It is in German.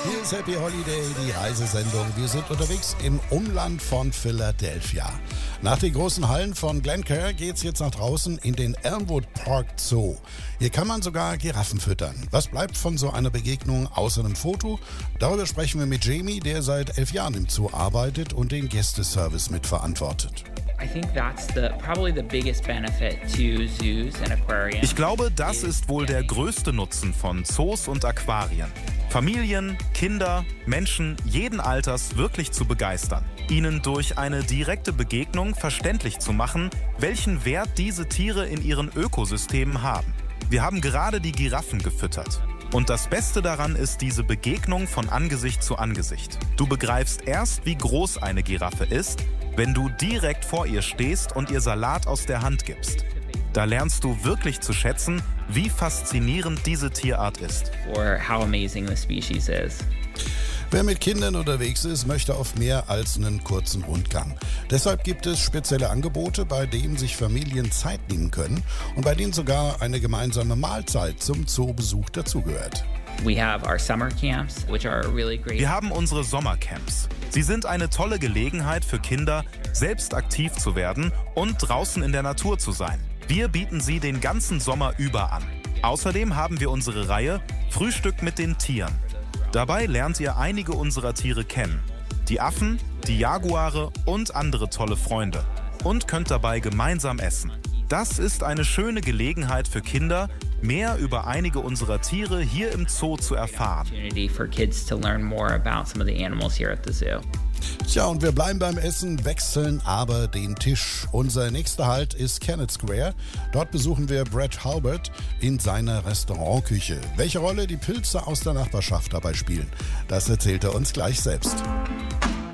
Hier ist Happy Holiday, die Reisesendung. Wir sind unterwegs im Umland von Philadelphia. Nach den großen Hallen von Glencairn geht's jetzt nach draußen in den Elmwood Park Zoo. Hier kann man sogar Giraffen füttern. Was bleibt von so einer Begegnung außer einem Foto? Darüber sprechen wir mit Jamie, der seit 11 Jahren im Zoo arbeitet und den Gästeservice mitverantwortet. Ich glaube, das ist wohl der größte Nutzen von Zoos und Aquarien. Familien, Kinder, Menschen jeden Alters wirklich zu begeistern. Ihnen durch eine direkte Begegnung verständlich zu machen, welchen Wert diese Tiere in ihren Ökosystemen haben. Wir haben gerade die Giraffen gefüttert. Und das Beste daran ist diese Begegnung von Angesicht zu Angesicht. Du begreifst erst, wie groß eine Giraffe ist, wenn du direkt vor ihr stehst und ihr Salat aus der Hand gibst. Da lernst du wirklich zu schätzen, wie faszinierend diese Tierart ist. Wer mit Kindern unterwegs ist, möchte auf mehr als einen kurzen Rundgang. Deshalb gibt es spezielle Angebote, bei denen sich Familien Zeit nehmen können und bei denen sogar eine gemeinsame Mahlzeit zum Zoobesuch dazugehört. Wir haben unsere Sommercamps. Sie sind eine tolle Gelegenheit für Kinder, selbst aktiv zu werden und draußen in der Natur zu sein. Wir bieten sie den ganzen Sommer über an. Außerdem haben wir unsere Reihe Frühstück mit den Tieren. Dabei lernt ihr einige unserer Tiere kennen. Die Affen, die Jaguare und andere tolle Freunde. Und könnt dabei gemeinsam essen. Das ist eine schöne Gelegenheit für Kinder, mehr über einige unserer Tiere hier im Zoo zu erfahren. Tja, und wir bleiben beim Essen, wechseln aber den Tisch. Unser nächster Halt ist Kennett Square. Dort besuchen wir Brett Halbert in seiner Restaurantküche. Welche Rolle die Pilze aus der Nachbarschaft dabei spielen, das erzählt er uns gleich selbst.